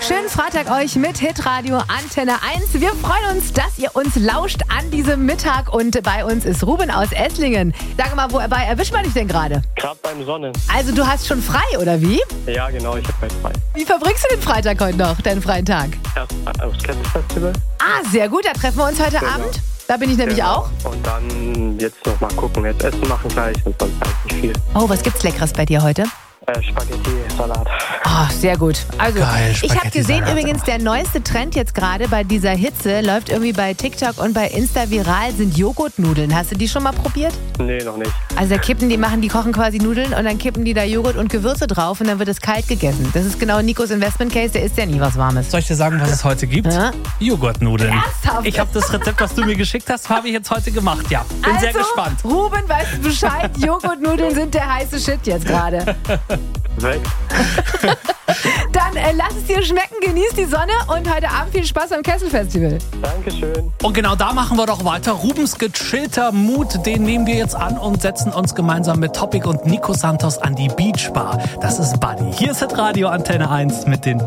Schönen Freitag euch mit Hitradio Antenne 1. Wir freuen uns, dass ihr uns lauscht an diesem Mittag und bei uns ist Ruben aus Esslingen. Sag mal, wobei erwischt man dich denn gerade? Gerade beim Sonnen. Also du hast schon frei, oder wie? Ja, genau, ich habe bald frei. Wie verbringst du den Freitag heute noch, deinen freien Tag? Erst aufs Campus-Festival. Ah, sehr gut, da treffen wir uns heute Abend. Da bin ich nämlich auch. Und dann jetzt noch mal gucken, jetzt Essen machen gleich und sonst halt nicht viel. Oh, was gibt's Leckeres bei dir heute? Spaghetti, Salat. Oh, sehr gut. Also, Geil, ich habe gesehen Spaghetti-Salat. übrigens, der neueste Trend jetzt gerade bei dieser Hitze läuft irgendwie bei TikTok und bei Insta viral, sind Joghurtnudeln. Hast du die schon mal probiert? Nee, noch nicht. Also die kochen quasi Nudeln und dann kippen die da Joghurt und Gewürze drauf und dann wird es kalt gegessen. Das ist genau Nikos Investment Case, der isst ja nie was Warmes. Soll ich dir sagen, was es heute gibt? Ja? Joghurtnudeln. Ernsthaft? Ich habe das Rezept, was du mir geschickt hast, habe ich jetzt heute gemacht. Ja, bin sehr gespannt. Ruben, weißt du Bescheid, Joghurtnudeln sind der heiße Shit jetzt gerade. Weg. Dann lass es dir schmecken, genieß die Sonne und heute Abend viel Spaß am Kessel-Festival. Dankeschön. Und genau da machen wir doch weiter. Rubens gechillter Mut, den nehmen wir jetzt an und setzen uns gemeinsam mit Topic und Nico Santos an die Beach Bar. Das ist Buddy. Hier ist Hitradio Antenne 1 mit den